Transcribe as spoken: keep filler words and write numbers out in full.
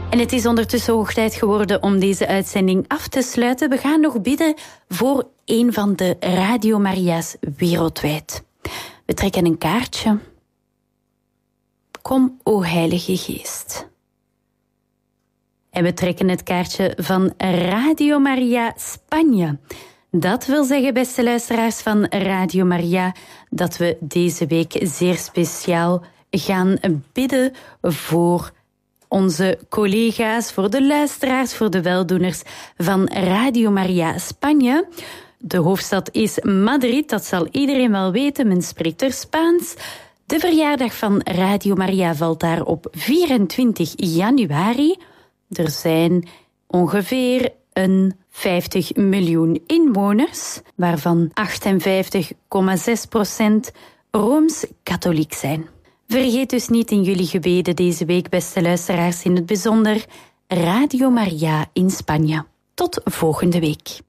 En het is ondertussen hoog tijd geworden om deze uitzending af te sluiten. We gaan nog bidden voor een van de Radio Maria's wereldwijd. We trekken een kaartje. Kom, o Heilige Geest. En we trekken het kaartje van Radio Maria Spanje. Dat wil zeggen, beste luisteraars van Radio Maria, dat we deze week zeer speciaal gaan bidden voor onze collega's, voor de luisteraars, voor de weldoeners van Radio Maria Spanje. De hoofdstad is Madrid, dat zal iedereen wel weten, men spreekt er Spaans. De verjaardag van Radio Maria valt daar op vierentwintig januari. Er zijn ongeveer een vijftig miljoen inwoners, waarvan achtenvijftig komma zes procent Rooms-katholiek zijn. Vergeet dus niet in jullie gebeden deze week, beste luisteraars, in het bijzonder Radio Maria in Spanje. Tot volgende week.